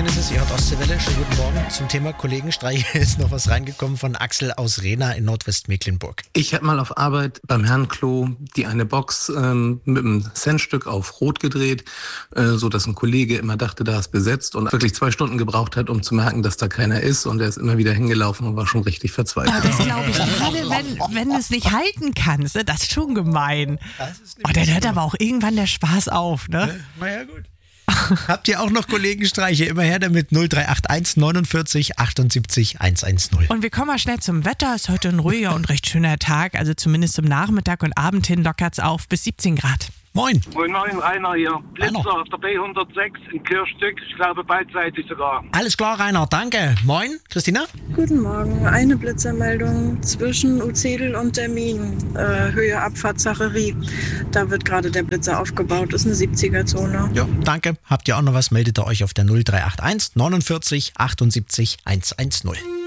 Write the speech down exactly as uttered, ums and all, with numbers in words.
achtzehn ist es, ihr hört Ostseewelle. Schönen guten Morgen. Zum Thema Kollegenstreich ist noch was reingekommen von Axel aus Rehna in Nordwestmecklenburg. Ich habe mal auf Arbeit beim Herrenklo die eine Box ähm, mit einem Centstück auf Rot gedreht, äh, so dass ein Kollege immer dachte, da ist besetzt und wirklich zwei Stunden gebraucht hat, um zu merken, dass da keiner ist. Und er ist immer wieder hingelaufen und war schon richtig verzweifelt. Oh, das glaube ich. Gerade wenn, wenn du es nicht halten kannst, ne? Das ist schon gemein. Das ist Oh, dann hört aber auch irgendwann der Spaß auf, ne? Na ja, gut. Habt ihr auch noch Kollegenstreiche? Immer her damit. null drei acht eins neunundvierzig achtundsiebzig hundertzehn. Und wir kommen mal schnell zum Wetter. Ist heute ein ruhiger und recht schöner Tag. Also zumindest zum Nachmittag und Abend hin lockert es auf bis siebzehn Grad. Moin. Moin, moin, Rainer hier. Blitzer Rainer. auf der B hundertsechs in Kirchstück. Ich glaube beidseitig sogar. Alles klar, Rainer. Danke. Moin, Christina. Guten Morgen. Eine Blitzermeldung zwischen Uzedel und Termin, äh, Höhe Abfahrt Zacherie. Da wird gerade der Blitzer aufgebaut. Ist eine siebziger-Zone. Ja, danke. Habt ihr auch noch was? Meldet ihr euch auf der null drei acht eins neunundvierzig achtundsiebzig hundertzehn.